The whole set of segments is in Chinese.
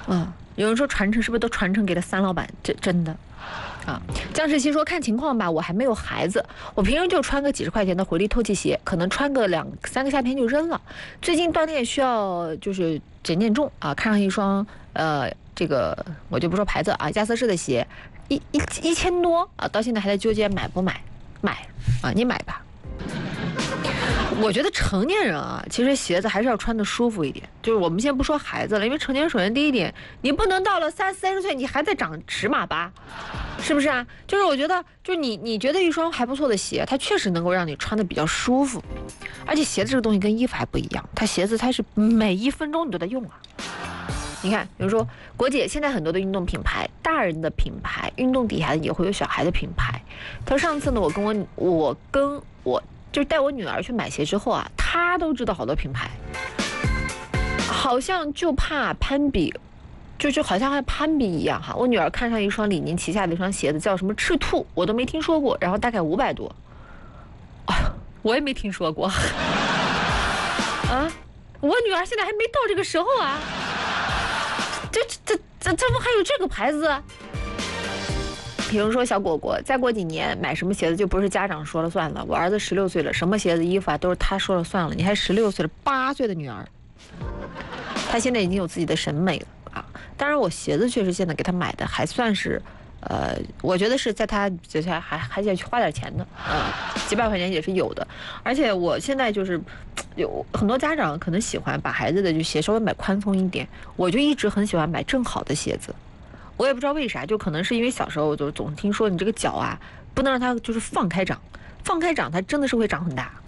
有人说传承是不是都传承给了三老板？这真的。江世熙说看情况吧，我还没有孩子，我平时就穿个几十块钱的回力透气鞋，可能穿个2-3个夏天就扔了。最近锻炼需要就是减重啊，看上一双这个我就不说牌子啊，亚瑟士的鞋，1000多啊，到现在还在纠结买不买，买啊，你买吧。我觉得成年人啊，其实鞋子还是要穿的舒服一点。就是我们先不说孩子了，因为成年人首先第一点，你不能到了30-40岁你还在长尺码吧，是不是啊？就是我觉得，就是你觉得一双还不错的鞋，它确实能够让你穿的比较舒服，而且鞋子这个东西跟衣服还不一样，鞋子它是每1分钟你都在用啊。你看，比如说国姐现在很多的运动品牌，大人的品牌，运动底下也会有小孩的品牌。他说上次呢，我就是带我女儿去买鞋之后啊，她都知道好多品牌，好像就怕攀比，就好像还攀比一样哈。我女儿看上一双李宁旗下的一双鞋子，叫什么赤兔，我都没听说过，然后大概500多，我也没听说过啊。我女儿现在还没到这个时候啊，这不还有这个牌子？比如说小果果，再过几年买什么鞋子就不是家长说了算了。我儿子16岁了，什么鞋子衣服啊都是他说了算了。你还16岁了，8岁的女儿，她现在已经有自己的审美了啊。当然我鞋子确实现在给她买的还算是，我觉得是在她之前还想去花点钱的，几百块钱也是有的。而且我现在就是有很多家长可能喜欢把孩子的就鞋稍微买宽松一点，我就一直很喜欢买正好的鞋子。我也不知道为啥，就可能是因为小时候就总听说你这个脚啊，不能让它就是放开长，它真的是会长很大。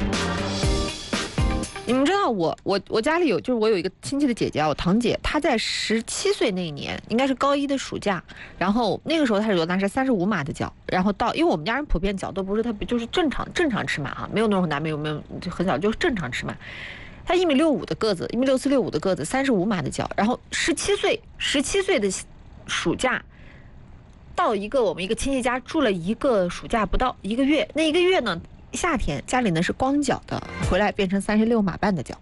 你们知道我家里有，就是我有一个亲戚的姐姐啊，我堂姐，她在17岁那一年，应该是高1的暑假，然后那个时候她是多大？是35码的脚，然后因为我们家人普遍脚都不是特别，就是正常尺码啊，没有那种很大，没有就很小，就是正常尺码。她1.65米的个子，1.64、1.65米的个子，35码的脚，然后17岁的暑假，到我们一个亲戚家住了一个暑假不到1个月，那1个月呢，夏天家里呢是光脚的，回来变成36码半的脚。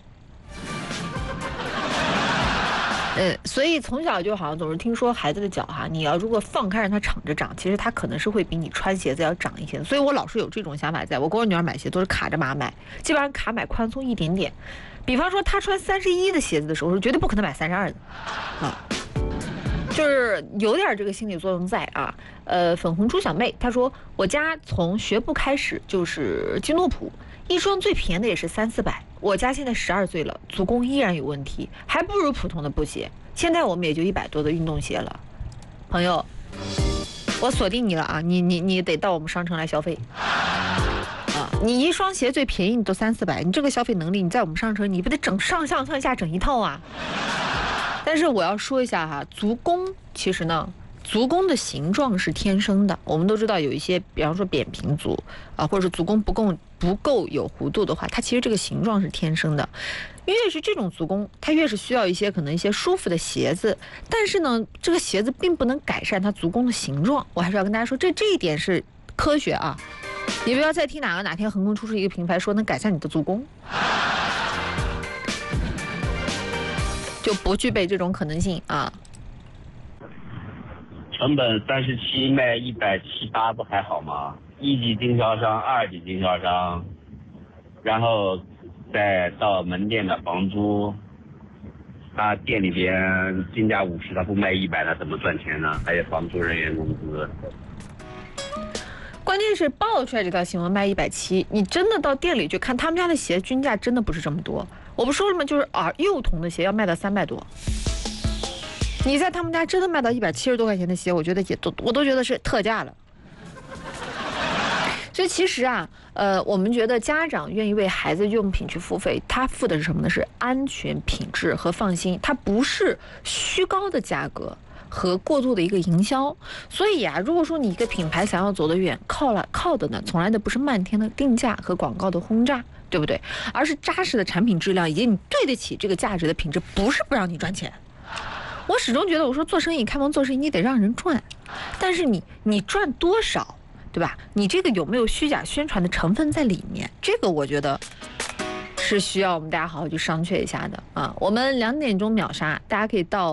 所以从小就好像总是听说孩子的脚哈，你要如果放开让它敞着长，其实它可能是会比你穿鞋子要长一些。所以我老是有这种想法，我给我女儿买鞋都是卡着码买，基本上卡买宽松一点点。比方说她穿31的鞋子的时候，是绝对不可能买32的啊。就是有点这个心理作用在啊。粉红猪小妹她说，我家从学步开始就是基诺普，一双最便宜的也是300-400。我家现在12岁了，足弓依然有问题，还不如普通的布鞋。现在我们也就100多的运动鞋了。朋友，我锁定你了啊！你得到我们商城来消费啊！你一双鞋最便宜你都300-400，你这个消费能力，你在我们商城你不得整上下整一套啊？但是我要说一下哈，足弓其实呢，足弓的形状是天生的。我们都知道有一些，比方说扁平足啊，或者是足弓不够有弧度的话，它其实这个形状是天生的。越是这种足弓，它越是需要可能一些舒服的鞋子。但是呢，这个鞋子并不能改善它足弓的形状。我还是要跟大家说，这一点是科学啊！你不要再听哪天横空出世一个品牌说能改善你的足弓。就不具备这种可能性啊。 成本37卖178不还好吗？1级经销商、2级经销商，然后再到门店的房租，他店里边均价50，他不卖100，他怎么赚钱呢？还有房租、人员工资。 关键是爆出来这条新闻卖170，你真的到店里去看，他们家的鞋均价真的不是这么多。我不说了吗？就是幼童的鞋要卖到300多，你在他们家真的卖到170多块钱的鞋，我觉得我都觉得是特价了。所以其实啊，我们觉得家长愿意为孩子用品去付费，他付的是什么呢？是安全、品质和放心，它不是虚高的价格和过度的一个营销。所以啊，如果说你一个品牌想要走得远，靠的呢，从来的不是漫天的定价和广告的轰炸，对不对？而是扎实的产品质量以及你对得起这个价值的品质，不是不让你赚钱。我始终觉得，我说做生意，开门做生意，你得让人赚，但是你赚多少，对吧？你这个有没有虚假宣传的成分在里面？这个我觉得是需要我们大家好好去商榷一下的啊。我们2点钟秒杀，大家可以到